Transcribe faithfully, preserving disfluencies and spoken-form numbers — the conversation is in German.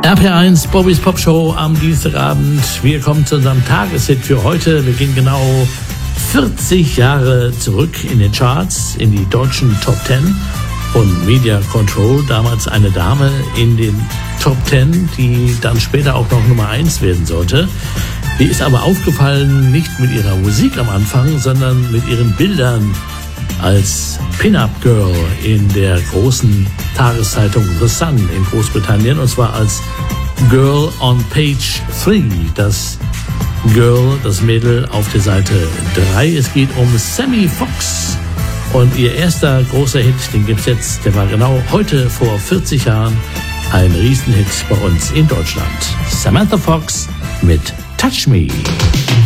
R P eins, Bobbys Pop Show am Dienstagabend. Wir kommen zu unserem Tageshit für heute. Wir gehen genau vierzig Jahre zurück in den Charts, in die deutschen Top Ten von Media Control. Damals eine Dame in den Top Ten, die dann später auch noch Nummer eins werden sollte. Die ist aber aufgefallen, nicht mit ihrer Musik am Anfang, sondern mit ihren Bildern als Pin-Up-Girl in der großen Tageszeitung The Sun in Großbritannien, und zwar als Girl on Page drei, das Girl, das Mädel auf der Seite drei. Es geht um Sammy Fox und ihr erster großer Hit, den gibt's jetzt, der war genau heute vor vierzig Jahren ein Riesenhit bei uns in Deutschland. Samantha Fox mit Touch Me.